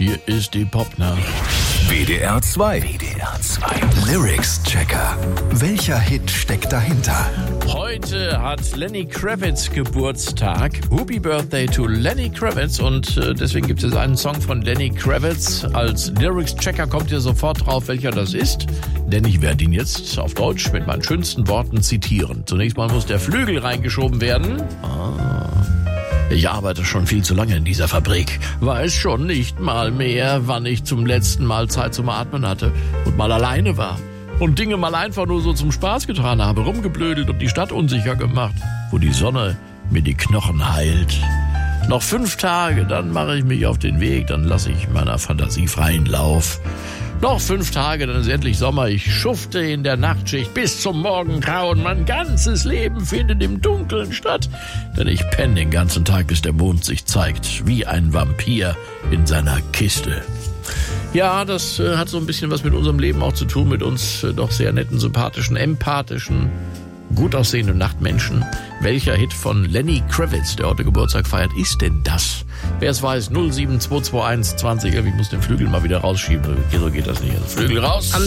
Hier ist die Popnacht. WDR 2. Lyrics Checker. Welcher Hit steckt dahinter? Heute hat Lenny Kravitz Geburtstag. Happy Birthday to Lenny Kravitz. Und deswegen gibt es einen Song von Lenny Kravitz. Als Lyrics Checker kommt ihr sofort drauf, welcher das ist. Denn ich werde ihn jetzt auf Deutsch mit meinen schönsten Worten zitieren. Zunächst mal muss der Flügel reingeschoben werden. Ich arbeite schon viel zu lange in dieser Fabrik. Weiß schon nicht mal mehr, wann ich zum letzten Mal Zeit zum Atmen hatte und mal alleine war. Und Dinge mal einfach nur so zum Spaß getan habe, rumgeblödelt und die Stadt unsicher gemacht, wo die Sonne mir die Knochen heilt. Noch 5 Tage, dann mache ich mich auf den Weg, dann lasse ich meiner Fantasie freien Lauf. Noch 5 Tage, dann ist endlich Sommer. Ich schufte in der Nachtschicht bis zum Morgengrauen. Mein ganzes Leben findet im Dunkeln statt. Denn ich penne den ganzen Tag, bis der Mond sich zeigt, wie ein Vampir in seiner Kiste. Ja, das hat so ein bisschen was mit unserem Leben auch zu tun, mit uns doch sehr netten, sympathischen, empathischen, gut aussehenden Nachtmenschen. Welcher Hit von Lenny Kravitz, der heute Geburtstag feiert, ist denn das? Wer es weiß, 07221 20. Ich muss den Flügel mal wieder rausschieben. So geht das nicht. Also Flügel raus.